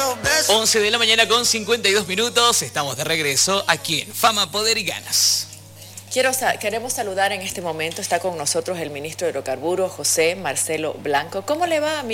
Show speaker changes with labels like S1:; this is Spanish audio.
S1: 11 de la mañana con 52 minutos. Estamos de regreso aquí en Fama, Poder y Ganas.
S2: Queremos saludar en este momento, está con nosotros el ministro de Hidrocarburos, José Marcelo Blanco. ¿Cómo le va, amigo?